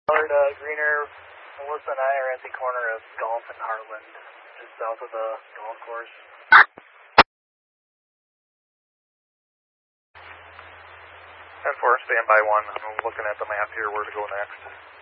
Greener, Melissa and I are at the corner of Golf and Heartland, just south of the golf course. 10-4, stand by 1. I'm looking at the map here where to go next.